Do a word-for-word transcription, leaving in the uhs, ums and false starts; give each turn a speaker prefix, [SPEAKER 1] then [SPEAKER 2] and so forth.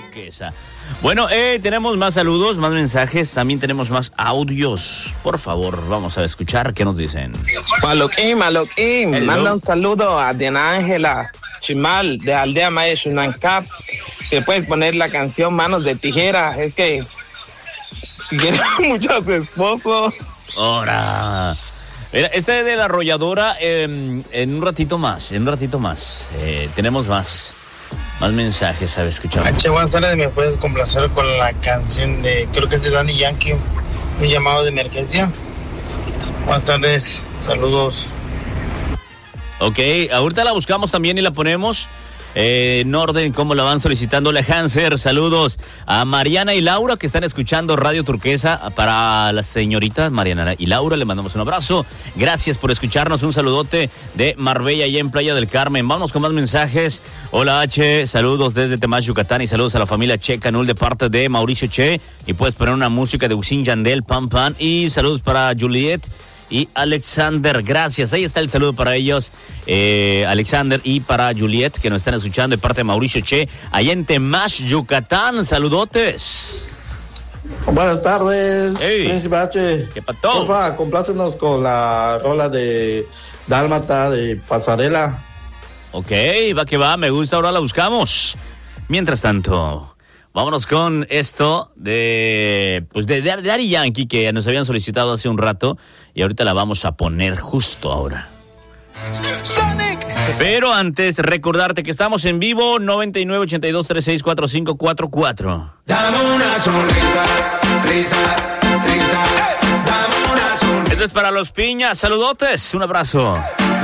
[SPEAKER 1] Turquesa. Bueno, eh, tenemos más saludos, más mensajes, también tenemos más audios. Por favor, vamos a escuchar qué nos dicen.
[SPEAKER 2] Maloquín, Maloquín,
[SPEAKER 1] Hello.
[SPEAKER 2] manda un saludo a Diana Ángela Chimal de Aldea Maya Xunancap. Se puede poner la canción Manos de Tijera, es que tiene muchos esposos.
[SPEAKER 1] Ahora, mira, este de la arrolladora, eh, en un ratito más, en un ratito más, eh, tenemos más, más mensajes, ¿sabes? Escuchar.
[SPEAKER 3] H, buenas tardes, ¿me puedes complacer con la canción de, creo que es de Daddy Yankee, un llamado de emergencia? Buenas tardes, saludos.
[SPEAKER 1] Ok, ahorita la buscamos también y la ponemos eh, en orden, como la van solicitando. La Hanser, saludos a Mariana y Laura que están escuchando Radio Turquesa. Para las señoritas Mariana y Laura le mandamos un abrazo. Gracias por escucharnos, un saludote de Marbella y en Playa del Carmen. Vamos con más mensajes. Hola H, saludos desde Temás, Yucatán y saludos a la familia Che Canul de parte de Mauricio Che. Y puedes poner una música de Wisin Yandel, Pam Pam. Y saludos para Juliet y Alexander, gracias. Ahí está el saludo para ellos, eh, Alexander, y para Juliet, que nos están escuchando de parte de Mauricio Che, allá en Temás, Yucatán. Saludotes.
[SPEAKER 4] Buenas tardes,
[SPEAKER 1] Hey.
[SPEAKER 4] Príncipe H.
[SPEAKER 1] ¿Qué pató?
[SPEAKER 4] Porfa, complácenos con la rola de Dálmata de Pasarela.
[SPEAKER 1] Ok, va que va, me gusta, ahora la buscamos. Mientras tanto, vámonos con esto de, pues de Daddy Yankee, que nos habían solicitado hace un rato, y ahorita la vamos a poner justo ahora.
[SPEAKER 5] Sonic.
[SPEAKER 1] Pero antes, recordarte que estamos en vivo, noventa y nueve, ochenta y dos, treinta y seis, cuarenta y cinco cuarenta y cuatro.
[SPEAKER 5] Dame una sonrisa, risa, risa. Dame una sonrisa.
[SPEAKER 1] Esto es para los piñas, saludotes, un abrazo.